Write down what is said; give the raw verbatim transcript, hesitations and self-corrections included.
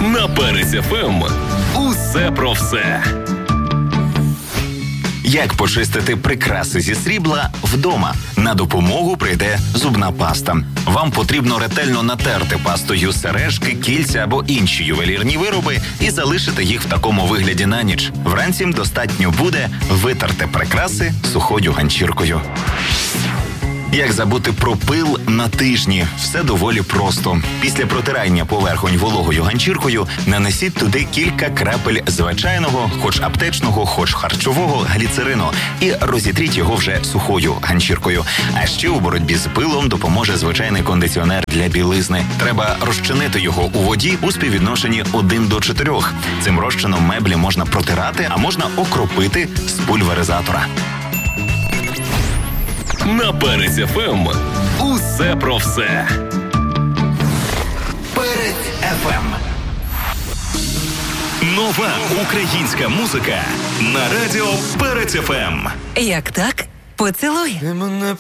На Перець еф ем усе про все. Як почистити прикраси зі срібла вдома? На допомогу прийде зубна паста. Вам потрібно ретельно натерти пастою сережки, кільця або інші ювелірні вироби і залишити їх в такому вигляді на ніч. Вранці достатньо буде витерти прикраси сухою ганчіркою. Як забути про пил на тижні? Все доволі просто. Після протирання поверхонь вологою ганчіркою нанесіть туди кілька крапель звичайного, хоч аптечного, хоч харчового гліцерину і розітріть його вже сухою ганчіркою. А ще у боротьбі з пилом допоможе звичайний кондиціонер для білизни. Треба розчинити його у воді у співвідношенні один до чотирьох. Цим розчином меблі можна протирати, а можна окропити з пульверизатора. На Перець еф ем усе про все. Перець еф ем. Нова українська музика на радіо Перець еф ем. Як так? Поцілуй. Ти мене